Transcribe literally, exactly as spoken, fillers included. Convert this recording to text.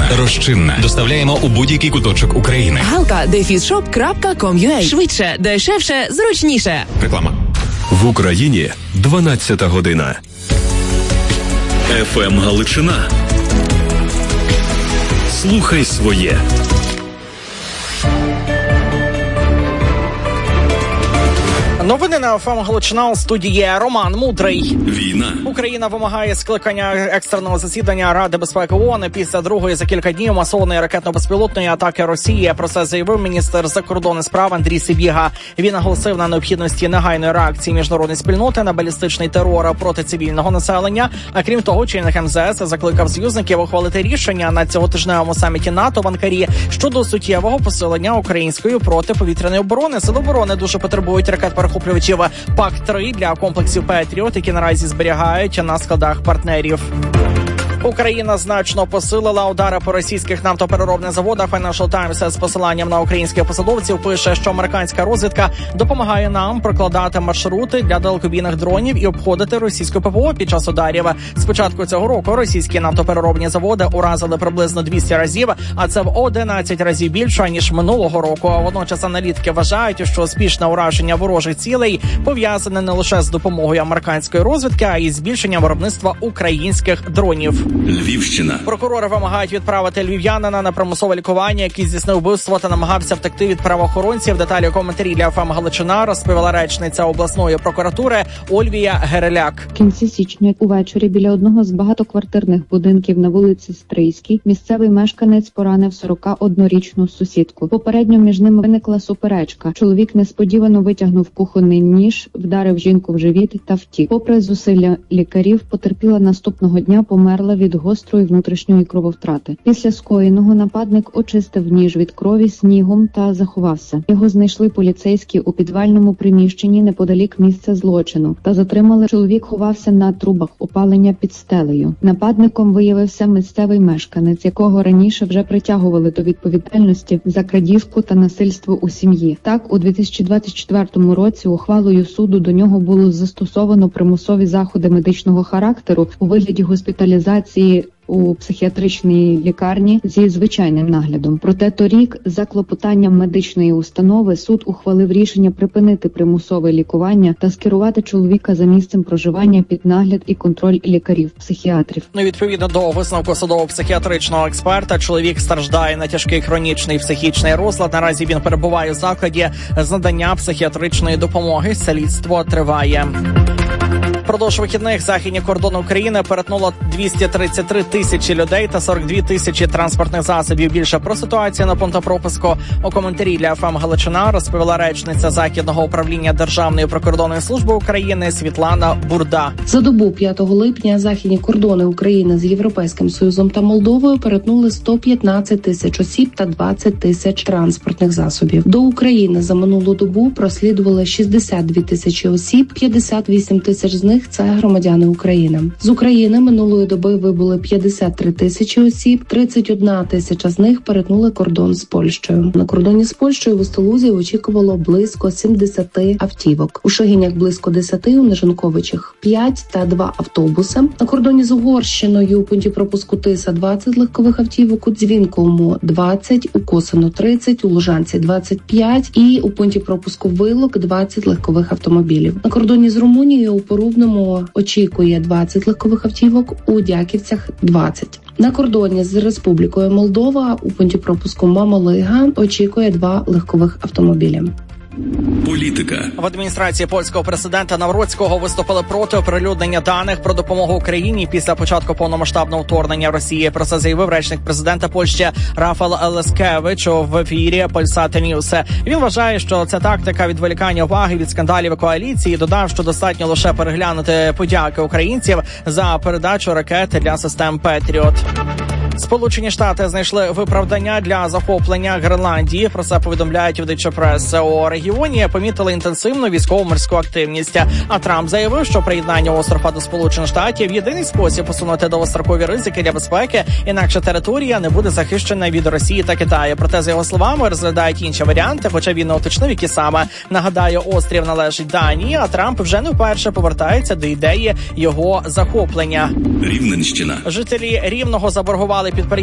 Розчинна. Розчинна. Доставляємо у будь-який куточок України. галка дефіс шоп крапка ком крапка ю а. Швидше, дешевше, зручніше. Реклама. В Україні дванадцята година. еф ем Галичина. Слухай своє. Новини на еф ем Галичина, у студії Роман Мудрий. Війна. Україна вимагає скликання екстреного засідання Ради безпеки ООН після другої за кілька днів масованої ракетно-безпілотної атаки Росії. Про це заявив міністр закордонних справ Андрій Сибіга. Він наголосив на необхідності негайної реакції міжнародної спільноти на балістичний терор проти цивільного населення. А крім того, чинник ем зе ес закликав союзників ухвалити рішення на цьоготижневому саміті НАТО в Анкарі щодо суттєвого посилення української протиповітряної оборони. Сили оборони дуже потребують ракет-перехоплювачів пак три для комплексів Петріот, які наразі зберігають на складах партнерів. Україна значно посилила удари по російських нафтопереробних заводах. Financial Times з посиланням на українських посадовців пише, що американська розвідка допомагає нам прокладати маршрути для далекобійних дронів і обходити російську ППО під час ударів. З початку цього року російські нафтопереробні заводи уразили приблизно двісті разів, а це в одинадцять разів більше, ніж минулого року. Водночас аналітики вважають, що успішне ураження ворожих цілей пов'язане не лише з допомогою американської розвідки, а й з збільшенням виробництва українських дронів. Львівщина. Прокурори вимагають відправити львів'янина на примусове лікування, який здійснив вбивство та намагався втекти від правоохоронців. Деталі коментарі для еф ем Галичина розповіла речниця обласної прокуратури Ольвія Гереляк. В кінці січня увечері біля одного з багатоквартирних будинків на вулиці Стрийській місцевий мешканець поранив сорокаоднорічну сусідку. Попередньо між ними виникла суперечка. Чоловік несподівано витягнув кухонний ніж, вдарив жінку в живіт та втік. Попри зусилля лікарів, потерпіла наступного дня померла від гострої внутрішньої крововтрати. Після скоєного нападник очистив ніж від крові снігом та заховався. Його знайшли поліцейські у підвальному приміщенні неподалік місця злочину та затримали. Чоловік ховався на трубах опалення під стелею. Нападником виявився місцевий мешканець, якого раніше вже притягували до відповідальності за крадіжку та насильство у сім'ї. Так, у дві тисячі двадцять четвертому році ухвалою суду до нього було застосовано примусові заходи медичного характеру у вигляді госпіталізації у психіатричній лікарні зі звичайним наглядом. Проте торік, за клопотанням медичної установи, суд ухвалив рішення припинити примусове лікування та скерувати чоловіка за місцем проживання під нагляд і контроль лікарів-психіатрів. Ну, відповідно до висновку судово-психіатричного експерта, чоловік страждає на тяжкий хронічний психічний розлад. Наразі він перебуває в закладі з надання психіатричної допомоги. Слідство триває. Впродовж вихідних західні кордони України перетнуло двісті тридцять три тисячі людей та сорок дві тисячі транспортних засобів. Більше про ситуацію на пункту пропуску у коментарі для еф ем Галичина розповіла речниця Західного управління Державної прикордонної служби України Світлана Бурда. За добу п'ятого липня західні кордони України з Європейським Союзом та Молдовою перетнули сто п'ятнадцять тисяч осіб та двадцять тисяч транспортних засобів. До України за минулу добу прослідували шістдесят дві тисячі осіб, п'ятдесят вісім тисяч з них – це громадяни України. З України минулої доби вибули п'ятдесят три тисячі осіб, тридцять одна тисяча з них перетнули кордон з Польщею. На кордоні з Польщею в Устилузі очікувало близько сімдесят автівок. У Шегинях близько десять, у Нежанковичах п'ять та два автобуси. На кордоні з Угорщиною у пункті пропуску Тиса двадцять легкових автівок, у Дзвінковому двадцять, у Косино тридцять, у Лужанці двадцять п'ять і у пункті пропуску Вилок двадцять легкових автомобілів. На кордоні з Румунією у Порубному очікує двадцять легкових автівок, у Дяківцях двадцять. На кордоні з Республікою Молдова у пункті пропуску Мамалига очікує два легкових автомобілі. Політика. В адміністрації польського президента Навроцького виступили проти оприлюднення даних про допомогу Україні після початку повномасштабного вторгнення Росії. Про це заявив речник президента Польщі Рафал Лескевич в ефірі Polsat News. Він вважає, що це тактика відволікання уваги від скандалів коаліції. Додав, що достатньо лише переглянути подяки українців за передачу ракети для систем Петріот. Сполучені Штати знайшли виправдання для захоплення Гренландії. Про це повідомляють видача преси. У регіоні помітили інтенсивну військово-морську активність. А Трамп заявив, що приєднання острова до Сполучених Штатів – єдиний спосіб посунути довгострокові ризики для безпеки, інакше територія не буде захищена від Росії та Китаю. Проте, за його словами, розглядають інші варіанти, хоча він не уточнив, які саме. Нагадаю, острів належить Данії, а Трамп вже не вперше повертається до ідеї його захоплення. Рівненщина. Жителі Рівного заборгували підприємства